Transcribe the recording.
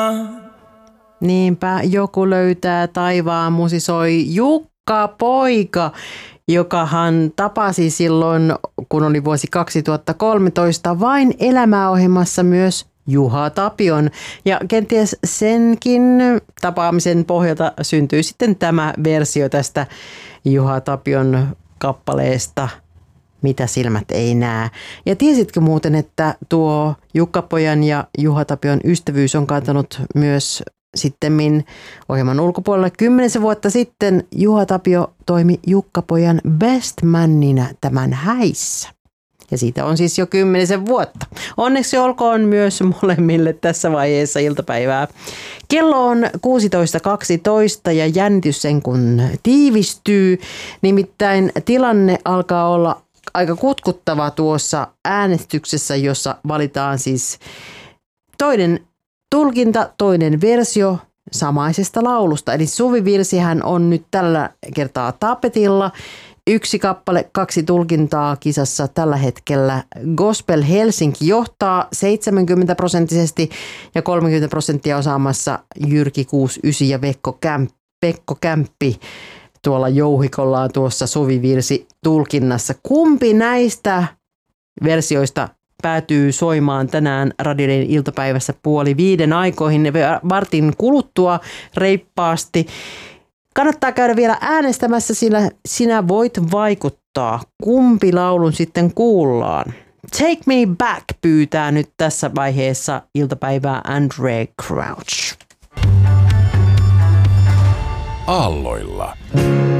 Niinpä, joku löytää taivaan, musisoi Jukka Poika, joka hän tapasi silloin, kun oli vuosi 2013, Vain elämää-ohjelmassa myös Juha Tapion. Ja kenties senkin tapaamisen pohjalta syntyi sitten tämä versio tästä Juha Tapion kappaleesta Mitä silmät ei näe. Ja tiesitkö muuten, että tuo Jukka-pojan ja Juha Tapion ystävyys on kantanut myös sittemmin ohjelman ulkopuolelle? 10 vuotta sitten Juha Tapio toimi Jukka-pojan best manina Tämän häissä. Ja siitä on siis jo 10 vuotta. Onneksi olkoon myös molemmille tässä vaiheessa iltapäivää. Kello on 16.12 ja jännitys sen kun tiivistyy. Nimittäin tilanne alkaa olla aika kutkuttava tuossa äänestyksessä, jossa valitaan siis toinen tulkinta, toinen versio samaisesta laulusta. Eli Suvivirsihän on nyt tällä kertaa tapetilla. 1 kappale, 2 tulkintaa kisassa tällä hetkellä. Gospel Helsinki johtaa 70% ja 30% osaamassa Jyrki 69 ja Pekko Kämppi tuolla jouhikollaan tuossa Suvivirsi tulkinnassa. Kumpi näistä versioista päätyy soimaan tänään radioiden iltapäivässä 4:30 aikoihin vartin kuluttua reippaasti? Kannattaa käydä vielä äänestämässä, sillä sinä voit vaikuttaa, kumpi laulun sitten kuullaan. Take Me Back pyytää nyt tässä vaiheessa iltapäivää Andre Crouch. Aalloilla.